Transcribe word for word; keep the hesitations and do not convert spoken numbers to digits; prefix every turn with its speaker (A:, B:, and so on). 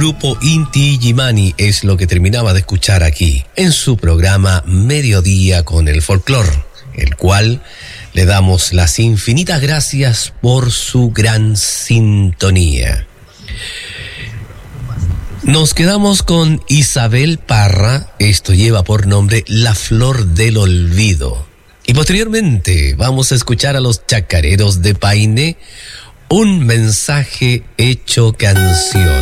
A: Grupo Inti Illimani es lo que terminaba de escuchar aquí, en su programa Mediodía con el Folclor, el cual le damos las infinitas gracias por su gran sintonía. Nos quedamos con Isabel Parra, esto lleva por nombre La Flor del Olvido. Y posteriormente vamos a escuchar a los Chacareros de Paine, Un mensaje hecho canción.